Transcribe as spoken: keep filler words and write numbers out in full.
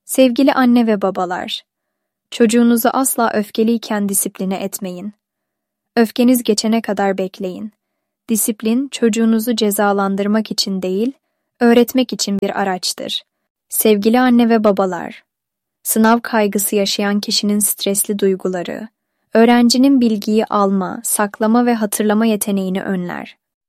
Sevgili anne ve babalar, çocuğunuzu asla öfkeliyken disipline etmeyin. Öfkeniz geçene kadar bekleyin. Disiplin, çocuğunuzu cezalandırmak için değil, öğretmek için bir araçtır. Sevgili anne ve babalar, sınav kaygısı yaşayan kişinin stresli duyguları, öğrencinin bilgiyi alma, saklama ve hatırlama yeteneğini önler.